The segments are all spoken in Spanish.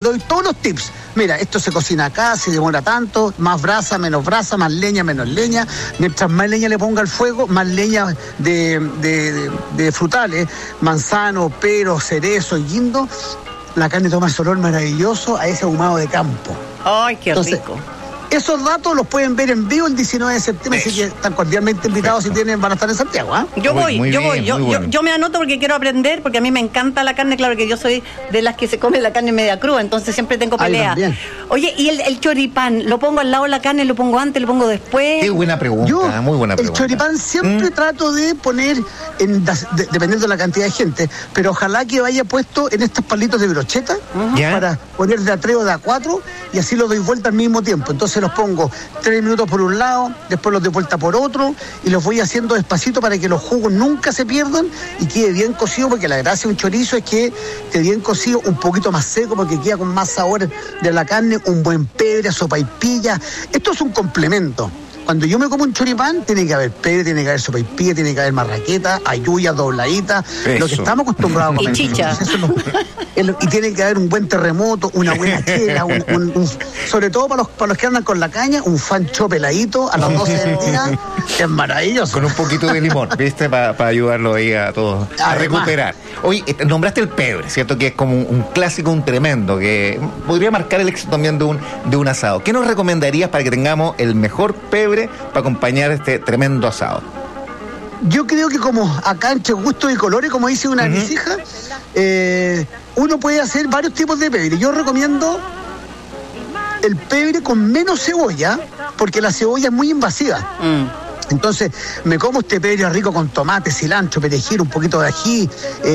doy todos los tips. Mira, esto se cocina acá, se demora tanto, más brasa, más leña, menos leña. Mientras más leña le ponga al fuego, más leña de frutales, manzano, pero, cerezo, guindo, la carne toma ese olor maravilloso a ese ahumado de campo. ¡Ay, qué rico! Esos datos los pueden ver en vivo el 19 de septiembre, así que están cordialmente invitados. Perfecto. Si van a estar en Santiago, ¿eh? Yo voy. Yo me anoto porque quiero aprender, porque a mí me encanta la carne, claro que yo soy de las que se come la carne media cruda, entonces siempre tengo pelea. Oye, ¿y el choripán? ¿Lo pongo al lado de la carne, lo pongo antes, lo pongo después? Qué buena pregunta, muy buena pregunta. El choripán siempre trato de poner, dependiendo de la cantidad de gente, pero ojalá que vaya puesto en estos palitos de brocheta, para poner de a 3 o de a 4, y así lo doy vuelta al mismo tiempo. Entonces los pongo 3 minutos por un lado, después los doy vuelta por otro, y los voy haciendo despacito para que los jugos nunca se pierdan y quede bien cocido, porque la gracia de un chorizo es que esté bien cocido, un poquito más seco, porque queda con más sabor de la carne, un buen pebre, sopaipilla. Esto es un complemento. Cuando yo me como un choripán, tiene que haber pebre, tiene que haber sopaipilla, tiene que haber marraqueta, ayuya, dobladita, lo que estamos acostumbrados a comer. Y chicha. Y tiene que haber un buen terremoto, una buena chela, sobre todo para los que andan con la caña, un fancho peladito a las 12 del día, que es maravilloso. Con un poquito de limón, ¿viste? Para ayudarlo ahí a todos a recuperar. Oye, nombraste el pebre, ¿cierto? Que es como un clásico, un tremendo, que podría marcar el éxito también de un asado. ¿Qué nos recomendarías para que tengamos el mejor pebre para acompañar este tremendo asado? Yo creo que como acá entre gustos y colores, como dice una de mis hijas, uno puede hacer varios tipos de pebre. Yo recomiendo el pebre con menos cebolla, porque la cebolla es muy invasiva. Entonces me como este pebre rico con tomate, cilantro, perejil, un poquito de ají.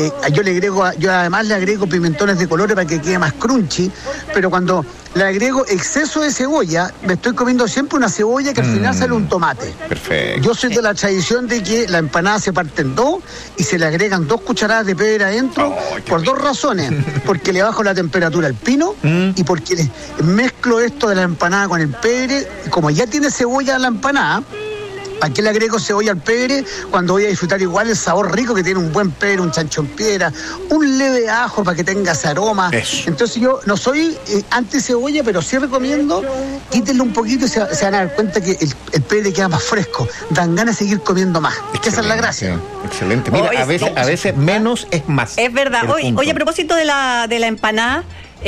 Yo además le agrego pimentones de colores para que quede más crunchy. Pero cuando le agrego exceso de cebolla, me estoy comiendo siempre una cebolla que al final sale un tomate. Perfecto. Yo soy de la tradición de que la empanada se parte en dos y se le agregan 2 cucharadas de pebre adentro, por 2 razones. Porque le bajo la temperatura al pino y porque mezclo esto de la empanada con el pebre. Como ya tiene cebolla la empanada, ¿para qué le agrego cebolla al pebre cuando voy a disfrutar igual el sabor rico que tiene un buen pebre, un chancho en piedra, un leve ajo para que tenga ese aroma? Eso. Entonces yo no soy anti cebolla, pero sí recomiendo quítenle un poquito y se van a dar cuenta que el pebre queda más fresco, dan ganas de seguir comiendo más. Es que esa es la gracia. Excelente. Mira, a veces menos es más. Es verdad. Oye, a propósito de la empanada,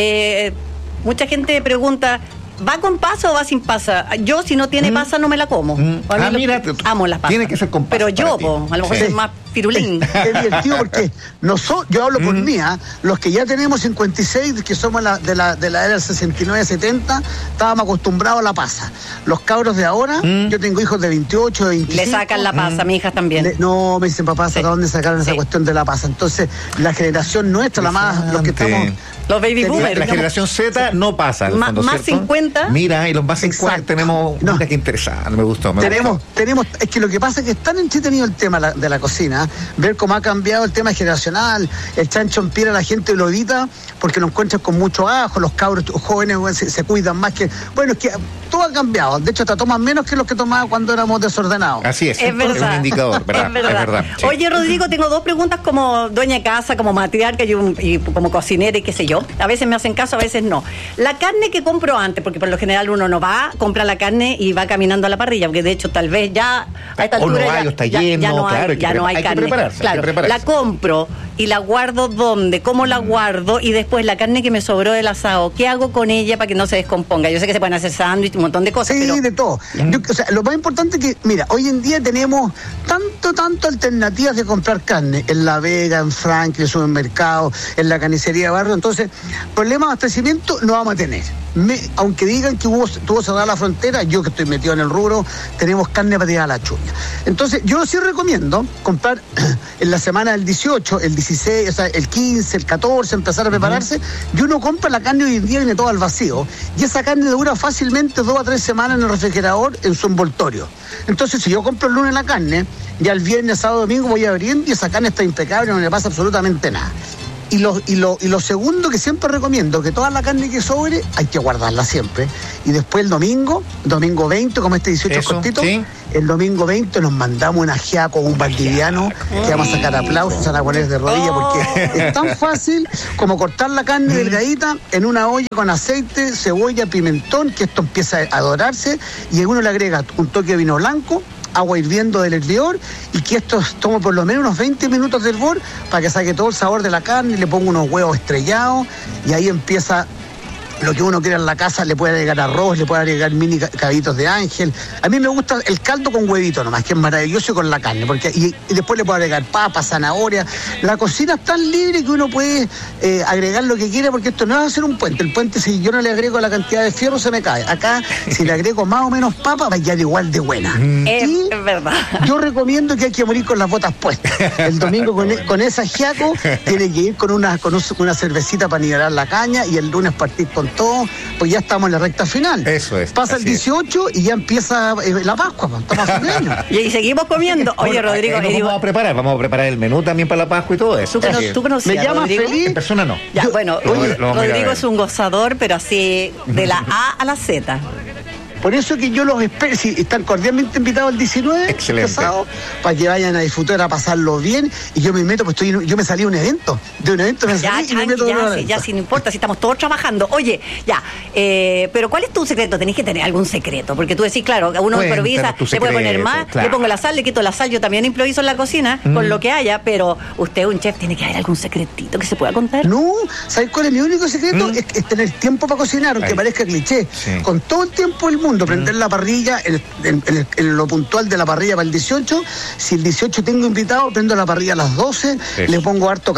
mucha gente pregunta, ¿va con pasa o va sin pasa? Yo, si no tiene pasa, no me la como. Mira, amo las pasas. Tiene que ser con pasa. Pero yo, a lo mejor soy más pirulín. Es divertido porque yo hablo por mí, los que ya tenemos 56, que somos de la era del 69-70, estábamos acostumbrados a la pasa. Los cabros de ahora, yo tengo hijos de 28, de 25. Le sacan la pasa, mi hija también. No, me dicen, papá, ¿de dónde sacaron esa cuestión de la pasa? Entonces, la generación nuestra, la más, los que estamos... Los baby boomers. La generación Z no pasa. Más 50. Mira, y los más 50 tenemos... Mira qué interesante, me gustó. Tenemos, es que lo que pasa es que es tan entretenido el tema de la cocina, ver cómo ha cambiado el tema generacional. El chancho en piedra la gente lo evita porque lo encuentran con mucho ajo, los cabros jóvenes se cuidan más que... Bueno, es que todo ha cambiado. De hecho, hasta toman menos que los que tomaban cuando éramos desordenados. Así es verdad. Es un indicador, ¿verdad? Es verdad. Sí. Oye, Rodrigo, tengo 2 preguntas como dueña de casa, como matriarca y como cocinera y qué sé yo. A veces me hacen caso, a veces no. La carne que compro antes, porque por lo general uno no va, compra la carne y va caminando a la parrilla, porque de hecho tal vez ya a esta altura no hay, está lleno, ya no hay carne. Claro, la compro y la guardo ¿dónde? ¿Cómo la guardo? Y después la carne que me sobró del asado, ¿qué hago con ella para que no se descomponga? Yo sé que se pueden hacer sándwiches, un montón de cosas. Sí, pero... de todo. Lo más importante es que, mira, hoy en día tenemos tanto alternativas de comprar carne. En La Vega, en Franklin, en el supermercado, en la carnicería de barrio. Entonces, problemas de abastecimiento no vamos a tener. Aunque digan que tuvo cerrada la frontera, yo que estoy metido en el rubro, tenemos carne para tirar a la chuña. Entonces, yo sí recomiendo comprar en la semana del 18, el 16, o sea, el 15, el 14, empezar a prepararse, y uno compra la carne hoy en día, viene todo al vacío, y esa carne dura fácilmente 2 a 3 semanas en el refrigerador en su envoltorio. Entonces, si yo compro el lunes la carne, ya el viernes, sábado, domingo voy abriendo y esa carne está impecable, no le pasa absolutamente nada. lo segundo que siempre recomiendo, que toda la carne que sobre hay que guardarla siempre. Y después el domingo 20, como este 18 es cortito, ¿sí? El domingo 20 nos mandamos un ajiaco, un valdiviano, que vamos a sacar aplausos, a la poner de rodillas, porque es tan fácil como cortar la carne delgadita en una olla con aceite, cebolla, pimentón, que esto empieza a dorarse, y uno le agrega un toque de vino blanco, agua hirviendo del hervidor, y que esto tome por lo menos unos 20 minutos de hervor para que saque todo el sabor de la carne. Le pongo unos huevos estrellados y ahí empieza lo que uno quiera en la casa. Le puede agregar arroz, le puede agregar mini cabitos de ángel. A mí me gusta el caldo con huevito nomás, que es maravilloso, con la carne, porque y después le puedo agregar papas, zanahoria. La cocina es tan libre que uno puede agregar lo que quiera, porque esto no es hacer un puente. El puente, si yo no le agrego la cantidad de fierro, se me cae. Acá, si le agrego más o menos papa, va a quedar igual de buena. Es verdad. Yo recomiendo que hay que morir con las botas puestas. El domingo con ese ajiaco tiene que ir con una cervecita para nivelar la caña, y el lunes partir con todo, pues ya estamos en la recta final. Eso es. Pasa el 18 y ya empieza la Pascua, pues, estamos a fin de año. Y seguimos comiendo. Oye, Rodrigo, vamos a preparar el menú también para la Pascua y todo eso. ¿Tú conocías, me llamas Rodrigo? feliz. En persona no. Ya, bueno, Rodrigo es un gozador, pero así de la A a la Z. Por eso que yo los espero, si están cordialmente invitados el 19 pasado, para que vayan a disfrutar, a pasarlo bien. Y yo me meto, pues yo me salí de un evento me salí y me meto ya, si no importa, si estamos todos trabajando. Oye, ya, pero ¿cuál es tu secreto? Tenés que tener algún secreto, porque tú decís, claro, uno improvisa, le puede poner más, claro. Le pongo la sal, le quito la sal. Yo también improviso en la cocina con lo que haya, pero usted, un chef, tiene que haber algún secretito que se pueda contar. No, ¿sabes cuál es mi único secreto? Es tener tiempo para cocinar, aunque parezca cliché. Sí. Con todo el tiempo del mundo, prender la parrilla, en lo puntual de la parrilla para el 18. Si el 18 tengo invitado, prendo la parrilla a las 12, le pongo harto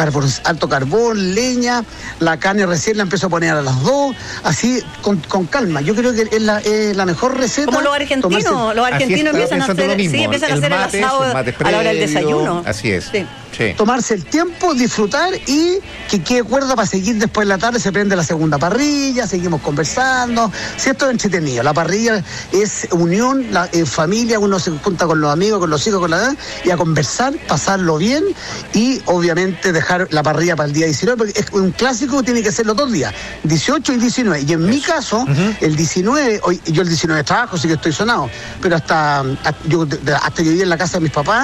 carbón, leña, la carne recién la empiezo a poner a las 2, así con calma. Yo creo que es la mejor receta. Como los argentinos empiezan a hacer, empiezan a hacer el asado a la hora del desayuno. Así es. Sí. Tomarse el tiempo, disfrutar, y que quede cuerda para seguir después en la tarde. Se prende la segunda parrilla, seguimos conversando. Si esto es entretenido, la parrilla es unión, familia, uno se junta con los amigos, con los hijos, con la edad, y a conversar, pasarlo bien, y obviamente dejar la parrilla para el día 19, porque es un clásico, tiene que ser los 2 días, 18 y 19. Y en mi caso, el 19, yo el 19 trabajo, así que estoy sonado, pero hasta que viví en la casa de mis papás,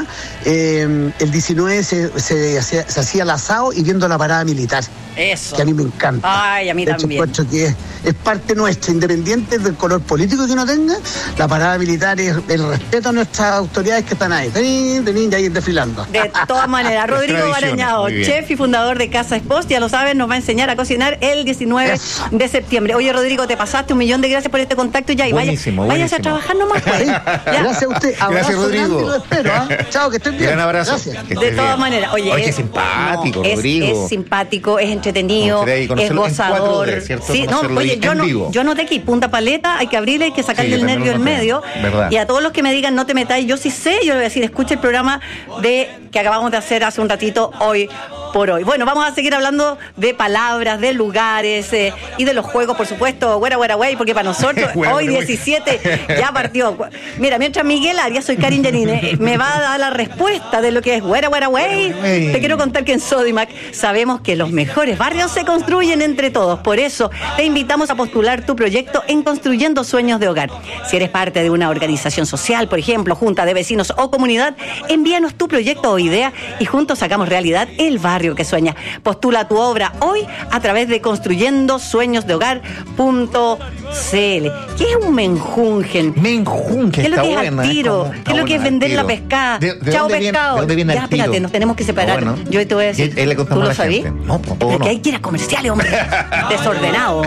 el 19 se hacía el asado y viendo la parada militar. Eso. Que a mí me encanta. Ay, a mí también. Encuentro que es parte nuestra, independiente del color político que uno tenga. La parada militar es el respeto a nuestras autoridades que están ahí. Ahí desfilando. De todas maneras, Rodrigo Barañao, chef y fundador de Casa Espoz, ya lo saben, nos va a enseñar a cocinar el 19 de septiembre. Oye, Rodrigo, te pasaste, 1.000.000 de gracias por este contacto ya. Y váyase a trabajar nomás. Gracias a usted. Gracias, Rodrigo. Lo espero, Chao, que estén bien. Un abrazo. Gracias. De todas maneras. Oye, es simpático, Rodrigo. Es simpático, es entretenido, es gozador. Sí, no, oye, yo noté aquí, punta paleta, hay que abrirle, hay que sacarle el nervio en medio. ¿Verdad? Y a todos los que me digan no te metáis, yo sí sé, yo le voy a decir, escucha el programa que acabamos de hacer hace un ratito, Hoy por Hoy. Bueno, vamos a seguir hablando de palabras, de lugares y de los juegos, por supuesto, güey, porque para nosotros hoy 17 ya partió. Mira, mientras Miguel Arias, soy Karin Yanine, me va a dar la respuesta de lo que es güey, te quiero contar que en Sodimac sabemos que los mejores barrios se construyen entre todos. Por eso te invitamos a postular tu proyecto en Construyendo Sueños de Hogar. Si eres parte de una organización social, por ejemplo, junta de vecinos o comunidad, envíanos tu proyecto o idea y juntos sacamos realidad el barrio que sueña. Postula tu obra hoy a través de construyendosueñosdehogar.cl. ¿Qué es un menjungen? ¿Qué es lo que es al tiro? ¿Qué es lo que es vender la pescada? Chao, pescado. ¿De dónde viene ya, espérate, nos tenemos que separar. Bueno, yo te voy a decir, ¿tú lo sabías? No, porque hay que ir a comerciales, hombre. Desordenado.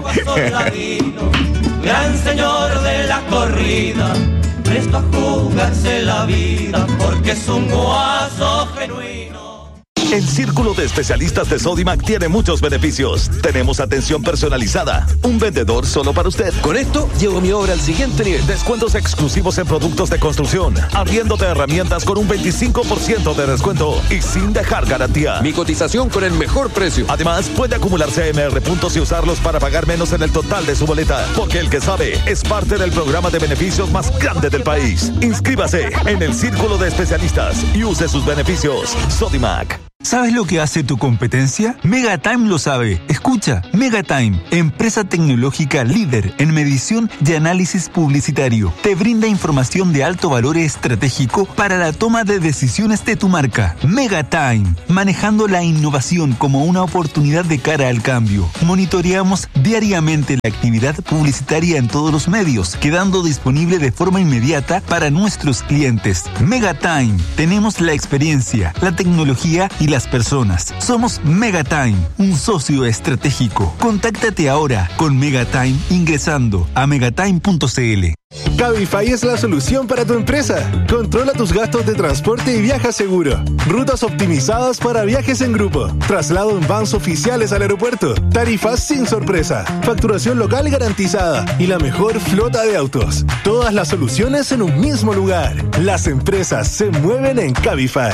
Gran señor de la corrida, presto a jugarse la vida, porque es un guaso genuino. El Círculo de Especialistas de Sodimac tiene muchos beneficios. Tenemos atención personalizada, un vendedor solo para usted. Con esto, llevo mi obra al siguiente nivel. Descuentos exclusivos en productos de construcción, arriendo de herramientas con un 25% de descuento y sin dejar garantía. Mi cotización con el mejor precio. Además, puede acumular CMR puntos y usarlos para pagar menos en el total de su boleta. Porque el que sabe es parte del programa de beneficios más grande del país. Inscríbase en el Círculo de Especialistas y use sus beneficios. Sodimac. ¿Sabes lo que hace tu competencia? Megatime lo sabe. Escucha, Megatime, empresa tecnológica líder en medición y análisis publicitario. Te brinda información de alto valor estratégico para la toma de decisiones de tu marca. Megatime, manejando la innovación como una oportunidad de cara al cambio. Monitoreamos diariamente la actividad publicitaria en todos los medios, quedando disponible de forma inmediata para nuestros clientes. Megatime, tenemos la experiencia, la tecnología y las personas. Somos Megatime, un socio estratégico. Contáctate ahora con Megatime ingresando a megatime.cl. Cabify es la solución para tu empresa. Controla tus gastos de transporte y viaja seguro. Rutas optimizadas para viajes en grupo. Traslado en vans oficiales al aeropuerto. Tarifas sin sorpresa. Facturación local garantizada. Y la mejor flota de autos. Todas las soluciones en un mismo lugar. Las empresas se mueven en Cabify.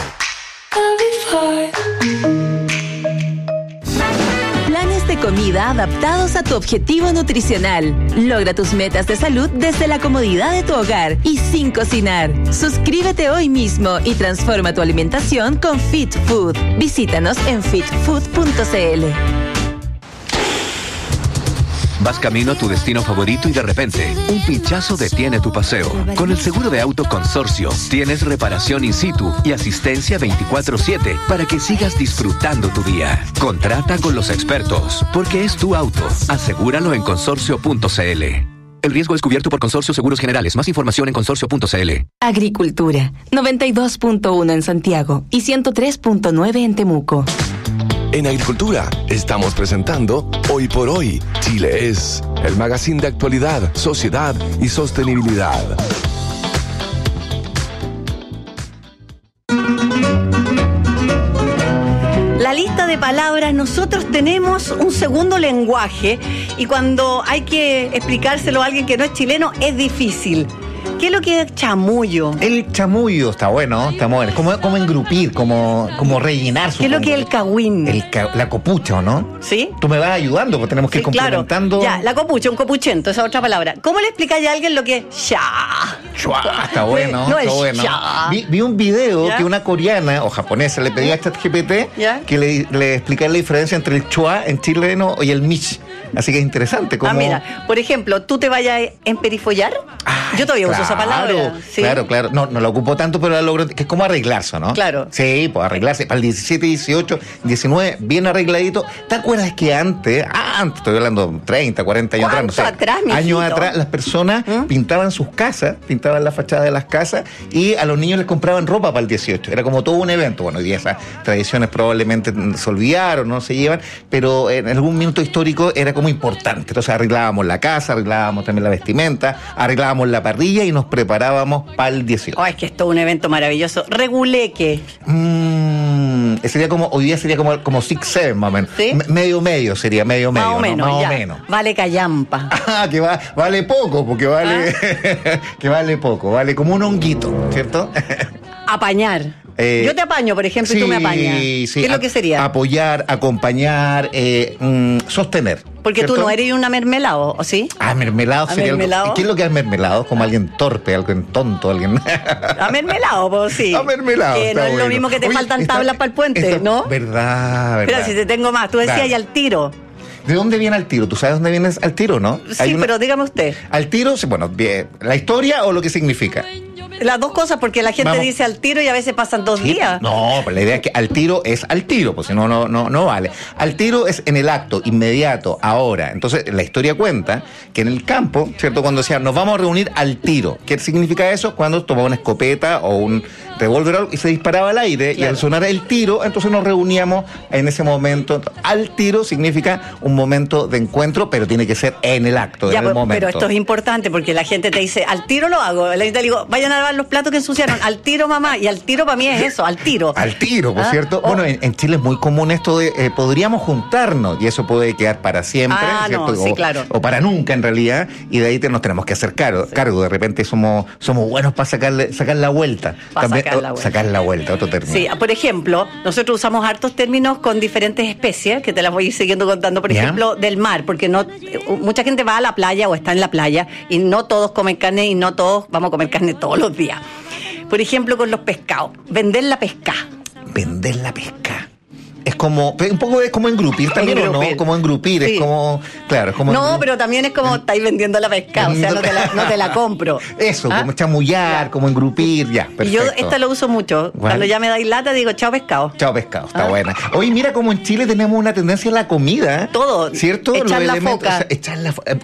Planes de comida adaptados a tu objetivo nutricional. Logra tus metas de salud desde la comodidad de tu hogar y sin cocinar. Suscríbete hoy mismo y transforma tu alimentación con Fit Food. Visítanos en fitfood.cl. Vas camino a tu destino favorito y de repente, un pinchazo detiene tu paseo. Con el seguro de auto Consorcio, tienes reparación in situ y asistencia 24/7 para que sigas disfrutando tu día. Contrata con los expertos, porque es tu auto. Asegúralo en consorcio.cl. El riesgo es cubierto por Consorcio Seguros Generales. Más información en consorcio.cl. Agricultura, 92.1 en Santiago y 103.9 en Temuco. En Agricultura estamos presentando Hoy por Hoy, Chile es, el magazine de actualidad, sociedad y sostenibilidad. La lista de palabras, nosotros tenemos un segundo lenguaje y cuando hay que explicárselo a alguien que no es chileno es difícil. ¿Qué es lo que es chamullo? El chamullo está bueno, está bueno. Como engrupir, como rellenar. ¿Qué es lo que es el cagüín? La copucha, ¿o no? ¿Sí? Tú me vas ayudando, porque tenemos que ir complementando. Claro. Ya, la copucha, un copuchento, esa otra palabra. ¿Cómo le explicáis a alguien lo que es ya? Está bueno, no está es bueno. ya. Vi un video ¿Ya? que una coreana o japonesa le pedía a ChatGPT que le explicara la diferencia entre el chua en chileno y el mich. Así que es interesante. Como... mira, por ejemplo, ¿tú te vayas a emperifollar? Yo todavía uso esa palabra. ¿Sí? Claro. No la ocupo tanto, pero la logro, que es como arreglarse, ¿no? Claro. Sí, pues arreglarse. Para el 17, 18, 19, bien arregladito. ¿Te acuerdas que antes, estoy hablando 30, 40 años atrás, no sé, años atrás, las personas pintaban sus casas, pintaban la fachada de las casas y a los niños les compraban ropa para el 18? Era como todo un evento. Bueno, hoy día esas tradiciones probablemente se olvidaron, no se llevan, pero en algún minuto histórico era como importante. Entonces arreglábamos la casa, arreglábamos también la vestimenta, arreglábamos la parrilla y nos preparábamos para el 18. Es que es todo un evento maravilloso. Reguleque. Sería como, hoy día sería como 6-7 más o menos. ¿Sí? Medio sería, medio. Más o menos. Vale callampa. Que vale poco, porque vale que vale poco, vale como un honguito, ¿cierto? Apañar. Yo te apaño, por ejemplo, y tú me apañas. Sí. ¿Qué es lo que sería? Apoyar, acompañar, sostener. Porque ¿cierto? Tú no eres una mermelado, ¿o sí? Mermelado sería algo. ¿Qué es lo que es mermelado? Como alguien torpe, alguien tonto, alguien. Mermelado, pues sí. Mermelado. Que no es lo mismo que te faltan tablas para el puente, ¿no? Verdad. Pero si te tengo más, tú decías ya al tiro. ¿De dónde viene al tiro? ¿Tú sabes dónde viene al tiro, no? Sí, pero dígame usted. Al tiro, bueno, ¿la historia o lo que significa? Las dos cosas, porque la gente dice al tiro y a veces pasan 2 días. No, pues la idea es que al tiro es al tiro, pues si no vale. Al tiro es en el acto, inmediato, ahora. Entonces, la historia cuenta que en el campo, ¿cierto? Cuando decían, nos vamos a reunir al tiro. ¿Qué significa eso? Cuando tomaba una escopeta o un revólver y se disparaba al aire, claro. Y al sonar el tiro, entonces nos reuníamos en ese momento. Al tiro significa un momento de encuentro, pero tiene que ser en el acto, en el momento. Pero esto es importante porque la gente te dice, al tiro lo hago. La gente le digo, vayan a lavar los platos que ensuciaron. Al tiro, mamá. Y al tiro para mí es eso, al tiro. Al tiro, por cierto. Bueno, en Chile es muy común esto de podríamos juntarnos y eso puede quedar para siempre, ¿cierto? No, sí, claro. O para nunca en realidad, y de ahí nos tenemos que hacer cargo. De repente somos buenos para sacar la vuelta. Sacar la vuelta, otro término. Sí, por ejemplo, nosotros usamos hartos términos con diferentes especies, que te las voy a ir siguiendo contando, por ejemplo, del mar, porque mucha gente va a la playa o está en la playa y no todos comen carne y no todos vamos a comer carne todos los días. Por ejemplo, con los pescados, vender la pesca. Vender la pesca. Es como, un poco es como engrupir también, ¿o no? Como engrupir, sí. Es como, claro, es como... No, pero también es como estáis vendiendo la pescada, o sea, no te la compro. Eso, como chamullar, como engrupir, ya, perfecto. Y yo esta lo uso mucho. Bueno. Cuando ya me dais lata, digo, chao pescado. Chao pescado, está buena. Oye, mira como en Chile tenemos una tendencia a la comida. Todo. ¿Cierto? Echar la foca. O sea,